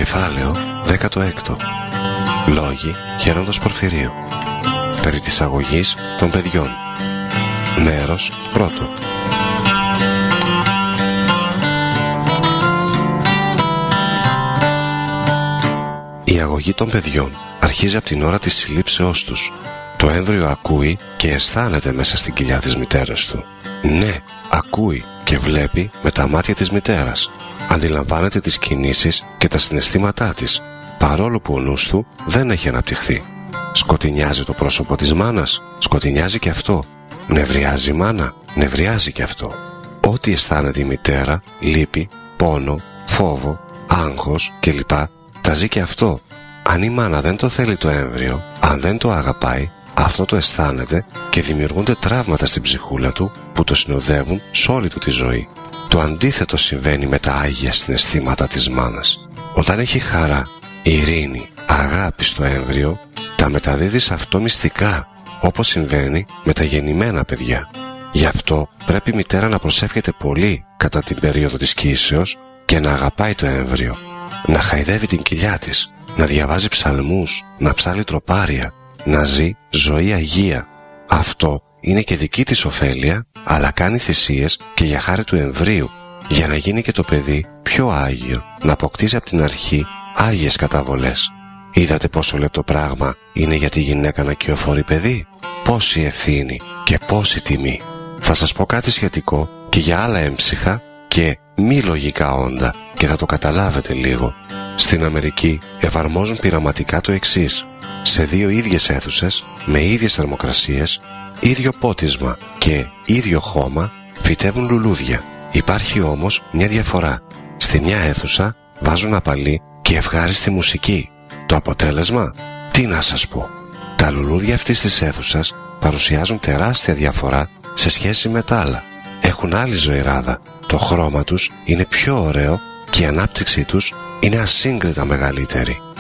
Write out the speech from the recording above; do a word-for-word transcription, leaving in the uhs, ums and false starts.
Κεφάλαιο δέκατο έκτο. Λόγοι Γέροντος Πορφυρίου. Περί της αγωγής των παιδιών. Μέρος πρώτο. Η αγωγή των παιδιών αρχίζει από την ώρα της συλλήψεώς τους. Το έμβριο ακούει και αισθάνεται μέσα στην κοιλιά της μητέρας του. Ναι, ακούει και βλέπει με τα μάτια της μητέρας. Αντιλαμβάνεται τις κινήσεις και τα συναισθήματά της, παρόλο που ο νους του δεν έχει αναπτυχθεί. Σκοτεινιάζει το πρόσωπο της μάνας, σκοτεινιάζει και αυτό. Νευριάζει η μάνα, νευριάζει και αυτό. Ό,τι αισθάνεται η μητέρα, λύπη, πόνο, φόβο, άγχος κλπ, τα ζει και αυτό. Αν η μάνα δεν το θέλει το έμβριο, αν δεν το αγαπάει, αυτό το αισθάνεται και δημιουργούνται τραύματα στην ψυχούλα του που το συνοδεύουν σε όλη του τη ζωή. Το αντίθετο συμβαίνει με τα άγια συναισθήματα της μάνας. Όταν έχει χαρά, ειρήνη, αγάπη στο έμβριο, τα μεταδίδει σε αυτό μυστικά, όπως συμβαίνει με τα γεννημένα παιδιά. Γι' αυτό πρέπει η μητέρα να προσεύχεται πολύ κατά την περίοδο της κύσεως και να αγαπάει το έμβριο, να χαϊδεύει την κοιλιά της, να διαβάζει ψαλμούς, να ψάλει τροπάρια, να ζει ζωή αγία. Αυτό είναι και δική της ωφέλεια, αλλά κάνει θυσίες και για χάρη του εμβρίου, για να γίνει και το παιδί πιο άγιο, να αποκτήσει από την αρχή άγιες καταβολές. Είδατε πόσο λεπτό πράγμα είναι για τη γυναίκα να κυοφορεί παιδί? Πόση ευθύνη και πόση τιμή. Θα σας πω κάτι σχετικό και για άλλα έμψυχα και μη λογικά όντα και θα το καταλάβετε λίγο. Στην Αμερική εφαρμόζουν πειραματικά το εξής. Σε δύο ίδιες αίθουσες, με ίδιες θερμοκρασίες, ίδιο πότισμα και ίδιο χώμα φυτεύουν λουλούδια. Υπάρχει όμως μια διαφορά. Στη μια αίθουσα βάζουν απαλή και ευχάριστη μουσική. Το αποτέλεσμα, τι να σας πω. Τα λουλούδια αυτής της αίθουσας παρουσιάζουν τεράστια διαφορά σε σχέση με τα άλλα. Έχουν άλλη ζωηράδα. Το χρώμα τους είναι πιο ωραίο και η ανάπτυξή τους είναι ασύγκριτα μεγαλύτερη.